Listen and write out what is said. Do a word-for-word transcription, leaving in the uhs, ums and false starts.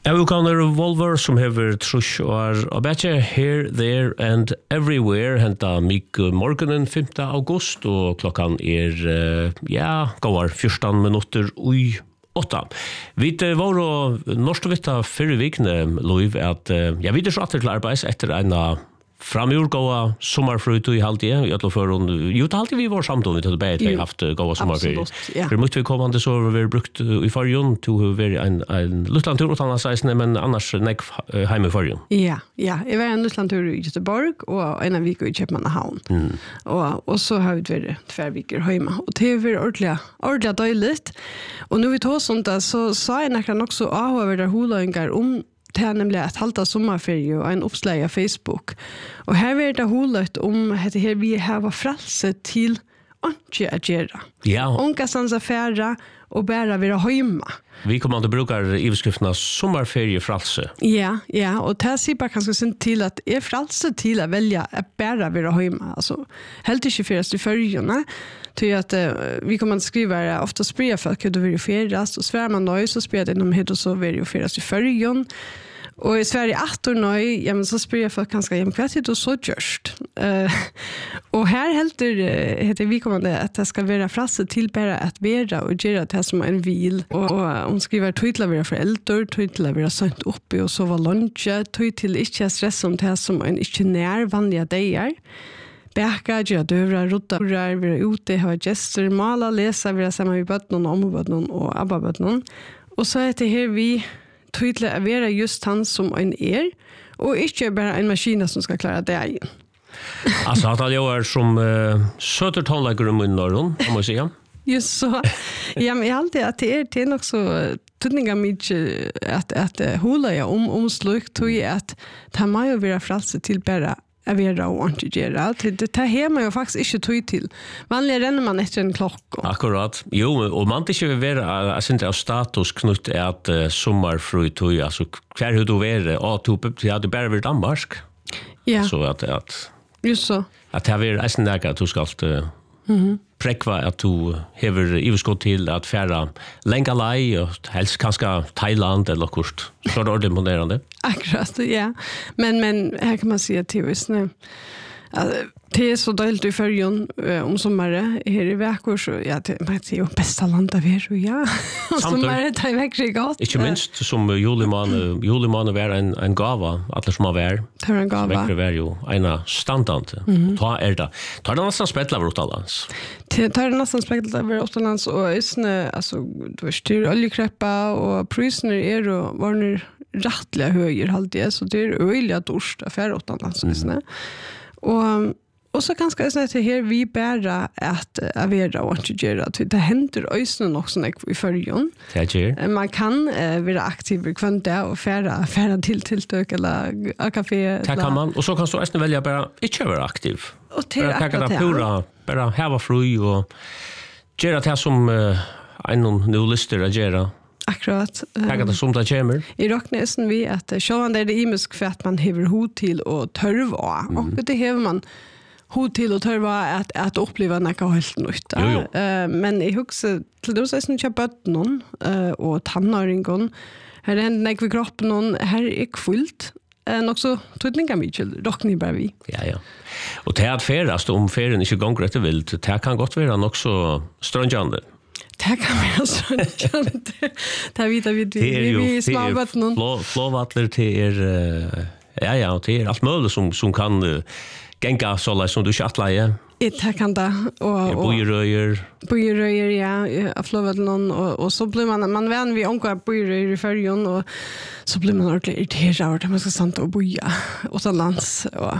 Amerikaner Revolver som hever trusk og er bedre Here, There and Everywhere henta mig morgenen femte august og klokkan er, ja, går fjorton minutter ui åtta. Vi var og norsk vitta fyrre vikne, Louis, at ja, vi er så atter til arbeids etter en framgjordgåa sommarfrut i halvtid. Jeg tror for jo, det alltid vi var samtidig, vi hadde bare haft gåa sommarfrut. Ja. For mye vi kommande så har vi brukt i fargen til å være en, en luttlandtur utan seisene, men annars nek heim i fargen. Ja, ja. Jeg var en luttlandtur i Göteborg og en av viker i København. Mm. Og, og så har vi vært tver viker hjemme. Og det har vært ordentlig, ordentlig døyligt. Og når vi tog sånt, så sa jeg nekker nok så avhøver der holøyngar om det er nemlig et halvt av sommerferie og en oppslag av Facebook. Og her er det hullet om at her vi har frelse til ikke å gjøre. Ja. Unga sans affæra og bare være hjemme. Vi kommer til å bruke iveskriften av sommerferiefralse. Ja, ja, og det sier bare kanskje sin til at er fralse til å velge å bare være hjemme. Altså, helt ikke fyrast i følgene, til at uh, vi kommer til å skrive ofte sprir folk hva du vil ferast, og sver man nøy, så sprir det innom hit, og så vil jo ferast i følgene. Og i Sverige atter nøy, ja, men så spør jeg folk ganske hjem kvart, og så gjørst. Uh, og her helter, uh, heter vi kommande at det skal være frase til bare at være og gjøre det som en vil. Og, og hun skriver tog til å være forelder, tog til å være sønt oppe og sove lunsje, tog til ikke stress om det som en ikke nær vanlige dager. Bæka, gjøre døvra, rodda, være ute, ha gjester, mala, lese, være sammen med bøttene, ombøttene og abbabøttene. Og så er det her vi tydelig å være just han som en er, og ikke bare en maskine som skal klare det igjen. Altså, at jeg er som uh, søter tonelager om Norrøn, må jeg si. Just så. Ja, men jeg har alltid at det er, det er nok så tydning av mye at, at uh, hula jeg om, om slukt, tog jeg at det må jo være frelse til bare å være og ikke gjøre. Det, det, det har man jo faktisk ikke tog til. Vanlig renner man etter en klokke. Akkurat. Jo, og man ikke vil være, jeg synes det er status knytt at uh, sommerfru tog, altså hver hur du være, og du hadde bare vært Danmark. Ja. Så at, at, just så. at det har vært eisen der at du skal uh, mm-hmm. prekva at du hever iveskott til at færa lenga lei, og helst kanskje Thailand eller kort. Så er det ordentlig imponerende. Akkurat, ja. Men, men her kan man si at det er det er så deilig i følgen uh, om sommeren her i vekker, så ja, det, det er jo beste land av her, ja. Og sommeren tar vekker godt. Ikke minst som julemåne, julemåne var en, en gava, alle som har vært. Det var en gava. Vekker var jo en standante. Mm-hmm. Ta er det. Ta er det nesten spettlet over utenlands. Ta er det nesten spettlet over utenlands, og øsene, altså, du vet, det er oljekreppa, og prisene er og varner rettelig høyer, alltid, så det er øyelig dorst av færre utenlands, øsene. Og Och så kanske jag säger till här vi bara att avera och inte göra att det händer ösnen också i förrjon. Man kan uh, vara aktiv i kvanta och färra färra till tilltök eller kafé. Det kan man och så kan så ösnen välja bara inte vara aktiv. Och till att det pura bara hava fri och göra det som uh, en nu lister att göra. Akkurat. Tackar det som det kommer. I rocknäsen vi att själva det är det imisk för att man häver hot till och törva. Mm. Och det häver man hot till och törva att att uppleva något helt nytt. Uh, men i huset till det så är det inte någon uh, och tannöringen. Här är en nek vid kroppen någon här är kvult. En också tydningar mycket rockni bara vi. Ja ja. Och det att färast om ferien inte gånger rätt vill det kan gott vara också strandjande. Det kan vara strandjande. Det vet vi vi vi smabat någon. Flåvattler till er ja ja, det är allt möjligt som som kan uh, gänga så som du chattar ja. Det kan det och och bojröjer. Bojröjer ja, av flövatlen och och så blir man man vän vi onkar bojröjer i färjan och så blir man ordentligt irriterad över att man ska santa och boja och så lands och